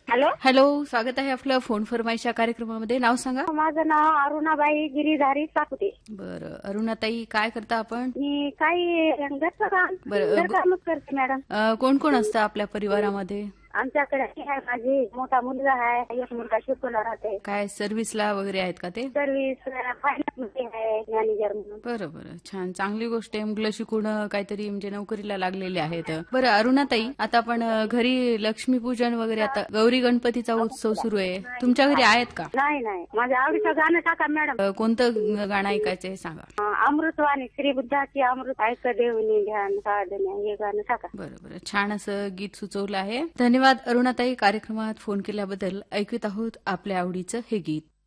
Hello. Hello, स्वागत आहे आपलं फोन फरमाईश या कार्यक्रमामध्ये. नाव सांगा. माझं नाव अरुणाबाई गिरीधारी साकुते. बरं, अरुणाताई, काय करता आपण? मी काही घरचं काम घरकामच करते मॅडम. कोण कोण असतं आपल्या परिवारामध्ये? आमच्याकडे आहे माझी मोठा मुलगा आहे, एक मुलगा शिकवला राहते. काय सर्व्हिसला वगैरे आहेत का ते? सर्व्हिस फायनान्स मध्ये आहे, मॅनेजर म्हणून. बरं बरं, छान, चांगली गोष्ट आहे. मुलं शिकून काहीतरी म्हणजे नोकरीला लागलेले आहेत. बरं अरुणाताई, आता आपण घरी लक्ष्मीपूजन वगैरे, आता गौरी गणपतीचा उत्सव सुरू आहे, तुमच्या घरी आहेत का? नाही नाही, माझ्या आवडीचं गाणं टाका मॅडम. कोणतं गाणं ऐकायचं आहे सांगा. अमृतवाणी श्री बुद्धाची अमृत ऐक देवनी ध्यान साधने, हे गाणं टाका. बरं बरं, छान असं गीत सुचवलं आहे. धन्यवाद अरुणाताई, कार्यक्रमात फोन केल्याबद्दल. ऐकत आहोत आपल्या आवडीचं हे गीत.